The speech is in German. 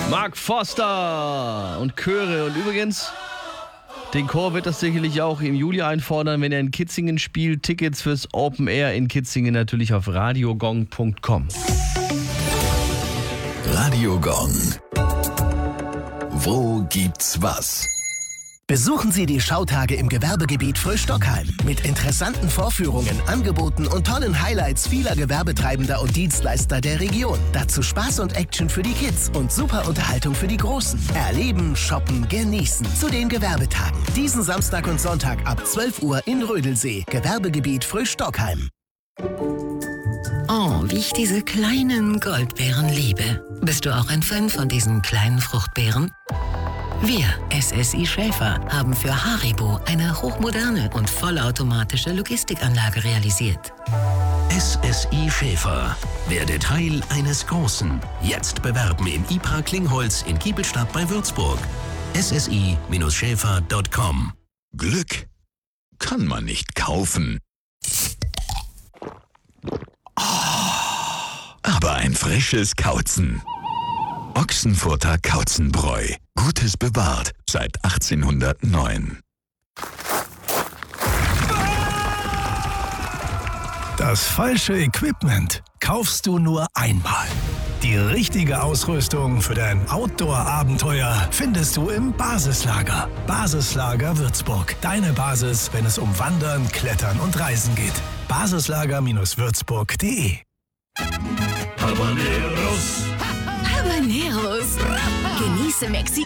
Mark Forster und Chöre. Und übrigens, den Chor wird das sicherlich auch im Juli einfordern, wenn er in Kitzingen spielt. Tickets fürs Open Air in Kitzingen natürlich auf radiogong.com. Radio Gong. Wo gibt's was? Besuchen Sie die Schautage im Gewerbegebiet Frösch-Stockheim mit interessanten Vorführungen, Angeboten und tollen Highlights vieler Gewerbetreibender und Dienstleister der Region. Dazu Spaß und Action für die Kids und super Unterhaltung für die Großen. Erleben, shoppen, genießen zu den Gewerbetagen. Diesen Samstag und Sonntag ab 12 Uhr in Rödelsee, Gewerbegebiet Frösch-Stockheim. Oh, wie ich diese kleinen Goldbeeren liebe. Bist du auch ein Fan von diesen kleinen Fruchtbeeren? Wir, SSI Schäfer, haben für Haribo eine hochmoderne und vollautomatische Logistikanlage realisiert. SSI Schäfer. Werde Teil eines Großen. Jetzt bewerben im IPRA Klingholz in Kiebelstadt bei Würzburg. ssi-schäfer.com. Glück kann man nicht kaufen. Aber ein frisches Kauzen. Ochsenfurter Kauzenbräu. Gutes bewahrt seit 1809. Das falsche Equipment kaufst du nur einmal. Die richtige Ausrüstung für dein Outdoor-Abenteuer findest du im Basislager. Basislager Würzburg. Deine Basis, wenn es um Wandern, Klettern und Reisen geht. Basislager-würzburg.de. Habaneros. Genieße Mexiko